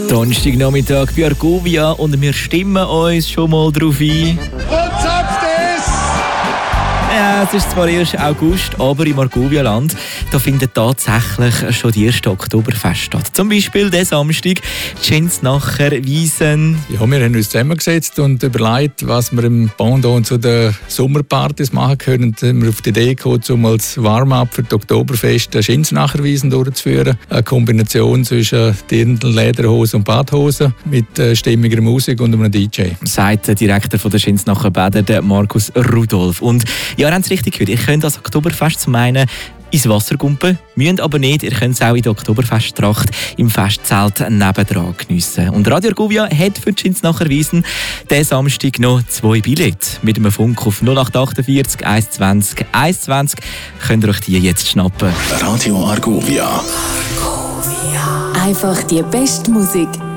Donnerstagnachmittag bei Argovia und wir stimmen uns schon mal drauf ein. Und sagt es! Ja, es ist zwar erst August, aber im Argovia-Land da findet tatsächlich schon die erste Oktoberfest statt. Zum Beispiel den Samstag, Zinsnacher, Wiesen. Ja, wir haben uns zusammengesetzt und überlegt, was wir im Pendant zu den Sommerpartys machen können. Und sind wir auf die Idee gekommen, um als Warm-up für die Oktoberfest eine Zinsnacher Wiesen durchzuführen. Eine Kombination zwischen Dirndl, Lederhose und Badhose mit stimmiger Musik und einem DJ. Sagt der Direktor von der Zinsnacher Bäder, der Markus Rudolf. Und ja, ihr habt es richtig gehört, ihr könnt das Oktoberfest zum einen ins Wasser gumpen, müsst aber nicht. Ihr könnt es auch in der Oktoberfesttracht im Festzelt nebendran geniessen. Und Radio Argovia hat für die Zinsnacher Wiesen diesen Samstag noch 2 Billette. Mit einem Funk auf 0848 120 120 könnt ihr euch die jetzt schnappen. Radio Argovia. Einfach die beste Musik.